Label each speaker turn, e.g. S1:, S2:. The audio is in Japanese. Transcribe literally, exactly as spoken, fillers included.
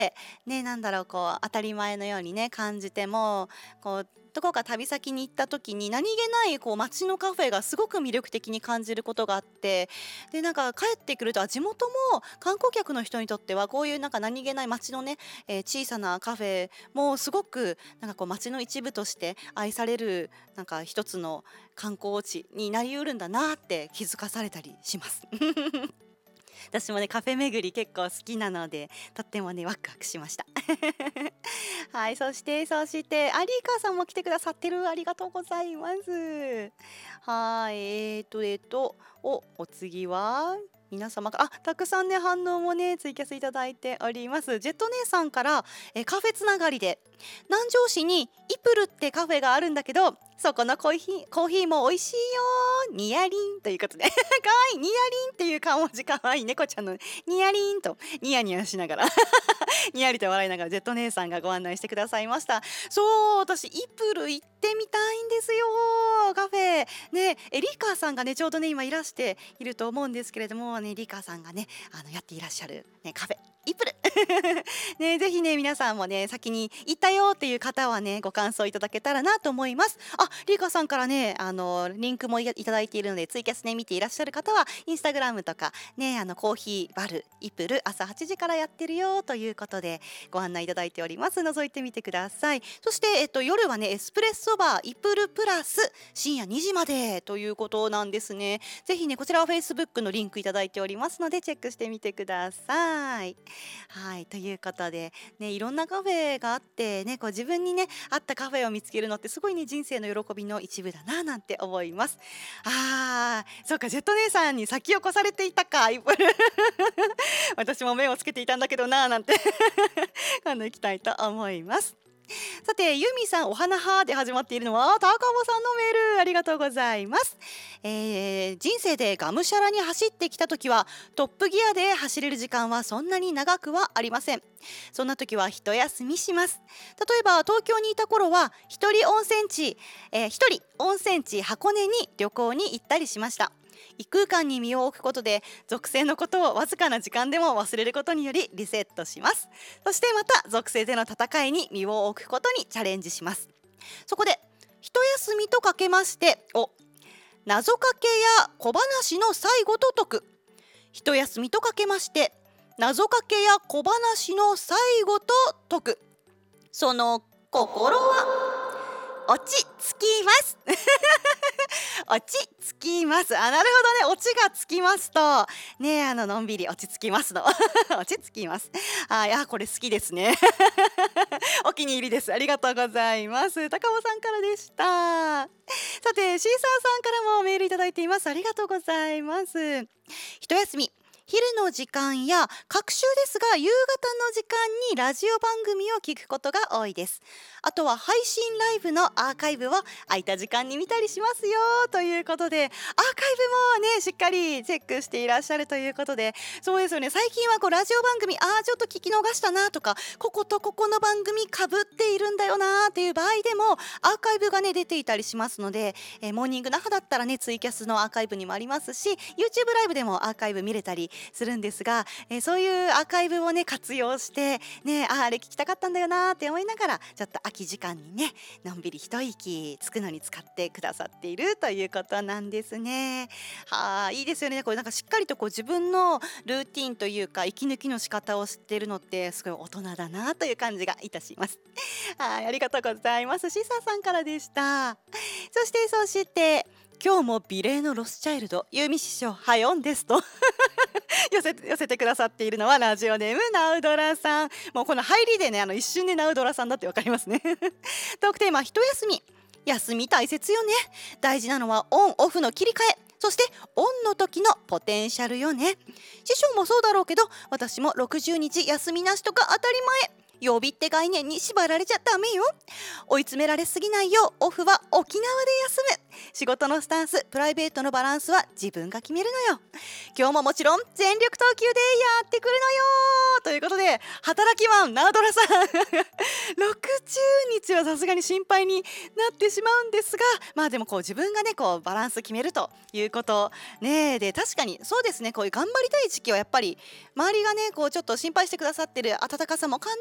S1: ね、なんだろう、こう当たり前のようにね感じても、こうどこか旅先に行った時に何気ないこう街のカフェがすごく魅力的に感じることがあって、でなんか帰ってくると、あ地元も観光客の人にとってはこういうなんか何気ない街のね、えー小さなカフェもすごくなんかこう街の一部として愛されるなんか一つの観光地になりうるんだなって気づかされたりします。私もねカフェ巡り結構好きなので、とってもねワクワクしました。はい、そしてそしてアリーカーさんも来てくださってる、ありがとうございます。はい、えーとえーとおお次は皆様かあたくさんね反応もねツイキャスいただいております。ジェット姉さんから、えカフェつながりで南城市にイプルってカフェがあるんだけど、そこのコーヒーコーヒーも美味しいよニヤリンということでかわいいニヤリンっていう顔文字、かわいい猫ちゃんのニヤリンとニヤニヤしながらにやりと笑いながらジェット姉さんがご案内してくださいました。そう、私イプル行ってみたいんですよ、カフェね。えリカさんがねちょうどね今いらしていると思うんですけれどもね、リカさんがねあのやっていらっしゃる、ね、カフェイプルね、ぜひね皆さんもね先に行ったよっていう方はねご感想いただけたらなと思います。あ、リカさんからねあのリンクもいただいているので、ツイキャスね見ていらっしゃる方はインスタグラムとかねあのコーヒーバルイプル朝はちじからやってるよということでご案内いただいております。覗いてみてください。そして、えっと、夜はねエスプレッソバーイプルプラス深夜にじまでということなんですね。ぜひねこちらは Facebook のリンクいただいておりますのでチェックしてみてください。はい、ということで、ね、いろんなカフェがあってねこう自分にね合ったカフェを見つけるのってすごいね人生の喜びの一部だななんて思います。あーそうか、ジェット姉さんに先を越されていたかイプル私も目をつけていたんだけどななんて今度行きたいと思います。さてユミさんお花派で始まっているのは高尾さんのメールありがとうございます。えー人生でがむしゃらに走ってきた時はトップギアで走れる時間はそんなに長くはありません。そんな時は一休みします。例えば東京にいた頃は一人温泉地、えー一人温泉地箱根に旅行に行ったりしました。異空間に身を置くことで属性のことをわずかな時間でも忘れることによりリセットします。そしてまた属性での戦いに身を置くことにチャレンジします。そこで一休みとかけましてお謎かけや小話の最後と解く、一休みとかけまして謎かけや小話の最後と解く、その心は落ち着きます落ち着きます。あ、なるほどね、落ちがつきますとねあののんびり落ち着きますの落ち着きます。あ、いやこれ好きですねお気に入りです。ありがとうございます。高尾さんからでした。さてシーサーさんからもメールいただいています。ありがとうございます。一休み昼の時間や隔週ですが夕方の時間にラジオ番組を聞くことが多いです。あとは配信ライブのアーカイブを空いた時間に見たりしますよということで、アーカイブもねしっかりチェックしていらっしゃるということで、そうですよね、最近はこうラジオ番組あーちょっと聞き逃したなとか、こことここの番組かぶっているんだよなっていう場合でもアーカイブがね出ていたりしますので、えーモーニング那覇だったらねツイキャスのアーカイブにもありますし YouTube ライブでもアーカイブ見れたりするんですが、えーそういうアーカイブをね活用してね、ああれ聞きたかったんだよなって思いながらちょっと空き時間にねのんびり一息つくのに使ってくださっているということなんですね。はあ、いいですよね。これなんかしっかりとこう自分のルーティンというか息抜きの仕方を知っているのってすごい大人だなという感じがいたします。はい、ありがとうございます。シーサーさんからでした。そしてそして今日も美麗のロスチャイルドユーミ師匠ハヨンですと寄せ寄せてくださっているのはラジオネームナウドラさん。もうこの入りでねあの一瞬でナウドラさんだってわかりますねトークテーマ一休み、休み大切よね。大事なのはオンオフの切り替え、そしてオンの時のポテンシャルよね。師匠もそうだろうけど私もろくじゅうにち休みなしとか当たり前。 曜日って概念に縛られちゃダメよ。追い詰められすぎないようオフは沖縄で休む。仕事のスタンス、プライベートのバランスは自分が決めるのよ。今日ももちろん全力投球でやってくるのよということで、働きマンナードラさんろくじゅうにちはさすがに心配になってしまうんですが、まあでもこう自分がねこうバランス決めるということね。で確かにそうですね、こういう頑張りたい時期はやっぱり周りがねこうちょっと心配してくださってる温かさも感